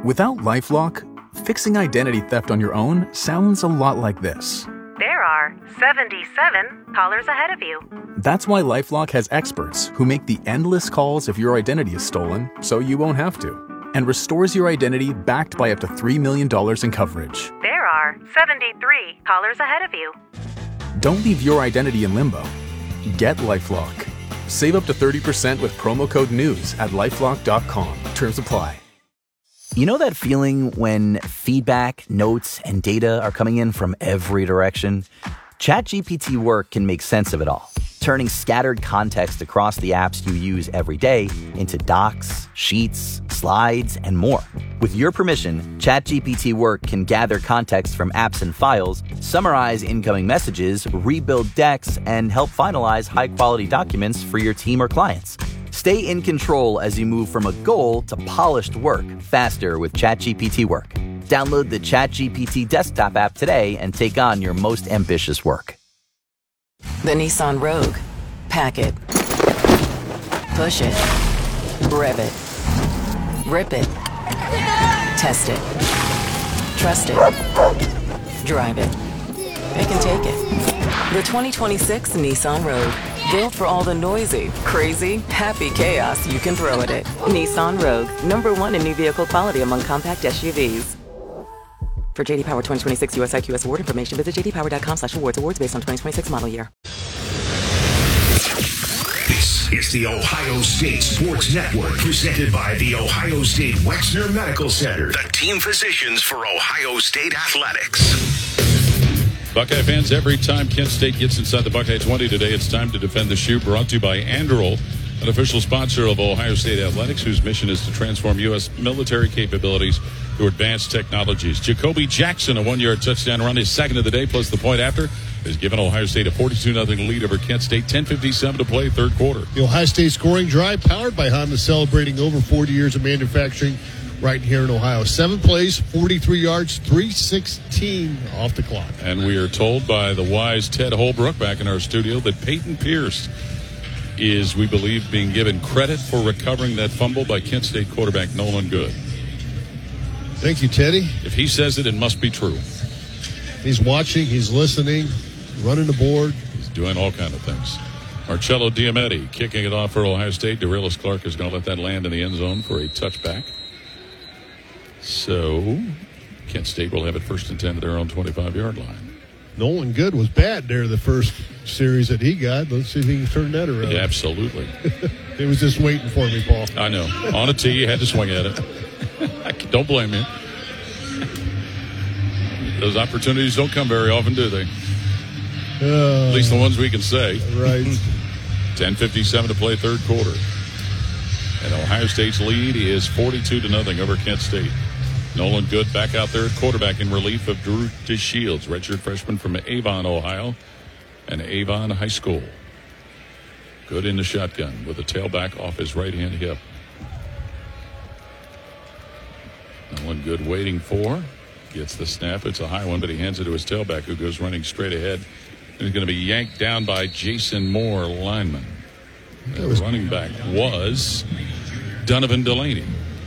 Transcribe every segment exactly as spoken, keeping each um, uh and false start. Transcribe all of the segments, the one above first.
Without LifeLock, fixing identity theft on your own sounds a lot like this. There are seventy-seven callers ahead of you. That's why LifeLock has experts who make the endless calls if your identity is stolen, so you won't have to, and restores your identity backed by up to three million dollars in coverage. There are seventy-three callers ahead of you. Don't leave your identity in limbo. Get LifeLock. Save up to thirty percent with promo code NEWS at lifelock dot com. Terms apply. You know that feeling when feedback, notes, and data are coming in from every direction? ChatGPT Work can make sense of it all, turning scattered context across the apps you use every day into docs, sheets, slides, and more. With your permission, ChatGPT Work can gather context from apps and files, summarize incoming messages, rebuild decks, and help finalize high-quality documents for your team or clients. Stay in control as you move from a goal to polished work faster with ChatGPT Work. Download the ChatGPT desktop app today and take on your most ambitious work. The Nissan Rogue. Pack it. Push it. Rev it. Rip it. Test it. Trust it. Drive it. It can take it. The twenty twenty-six Nissan Rogue. Built for all the noisy, crazy, happy chaos you can throw at it. Nissan Rogue. Number one in new vehicle quality among compact S U Vs. For J D Power twenty twenty-six U S I Q S award information, visit j d power dot com slash awards. Awards based on twenty twenty-six model year. This is the Ohio State Sports Network, presented by the Ohio State Wexner Medical Center, the team physicians for Ohio State Athletics. Buckeye fans, every time Kent State gets inside the Buckeye twenty today, it's time to defend the shoe. Brought to you by Anduril, an official sponsor of Ohio State Athletics, whose mission is to transform U S military capabilities through advanced technologies. Jacoby Jackson, a one-yard touchdown run, his second of the day, plus the point after, has given Ohio State a forty-two nothing lead over Kent State. ten fifty-seven to play, third quarter. The Ohio State scoring drive powered by Honda, celebrating over forty years of manufacturing right here in Ohio. Seven plays, forty-three yards, three sixteen off the clock. And we are told by the wise Ted Holbrook back in our studio that Peyton Pierce is, we believe, being given credit for recovering that fumble by Kent State quarterback Nolan Good. Thank you, Teddy. If he says it, it must be true. He's watching, he's listening, running the board. He's doing all kind of things. Marcello Diametti kicking it off for Ohio State. Darius Clark is going to let that land in the end zone for a touchback. So Kent State will have it first and ten at their own twenty-five-yard line. Nolan Good was bad there the first series that he got. Let's see if he can turn that around. Yeah, absolutely. It was just waiting for me, Paul. I know. On a tee, you had to swing at it. I don't blame you. Those opportunities don't come very often, do they? Uh, At least the ones we can say. Right. ten fifty-seven to play, third quarter. And Ohio State's lead is forty-two to nothing over Kent State. Nolan Good back out there at quarterback in relief of Drew DeShields, redshirt freshman from Avon, Ohio, and Avon High School. Good in the shotgun with a tailback off his right-hand hip. Nolan Good waiting for. Gets the snap. It's a high one, but he hands it to his tailback, who goes running straight ahead. And he's going to be yanked down by Jason Moore, lineman. The running back was Donovan Delaney.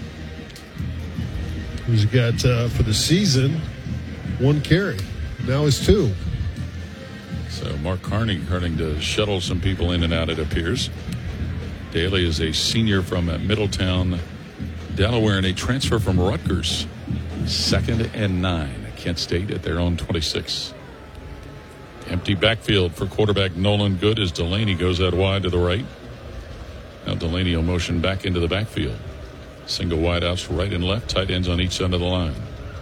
He's got, uh, for the season, one carry. Now it's two. So Mark Carney starting to shuttle some people in and out, it appears. Daly is a senior from Middletown, Delaware, and a transfer from Rutgers. Second and nine. Kent State at their own twenty-six. Empty backfield for quarterback Nolan Good as Delaney goes out wide to the right. Now Delaney will motion back into the backfield. Single wideouts right and left, tight ends on each side of the line.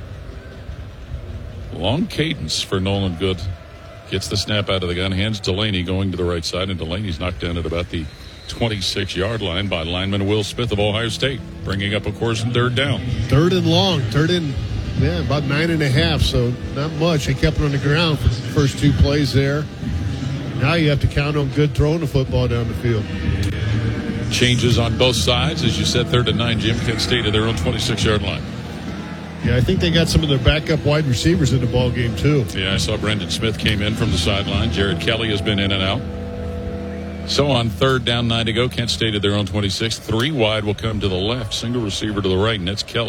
Long cadence for Nolan Good. Gets the snap out of the gun, hands Delaney going to the right side, and Delaney's knocked down at about the twenty-six-yard line by lineman Will Smith of Ohio State, bringing up, of course, in third down. Third and long. Third and, yeah, about nine and a half, so not much. They kept it on the ground for the first two plays there. Now you have to count on Good throwing the football down the field. Changes on both sides. As you said, third and nine, Jim. Kent State at their own twenty-six-yard line. Yeah, I think they got some of their backup wide receivers in the ball game, too. Yeah, I saw Brendan Smith came in from the sideline. Jared Kelly has been in and out. So on third down, nine to go, Kent State at their own twenty-six. Three wide will come to the left. Single receiver to the right, and that's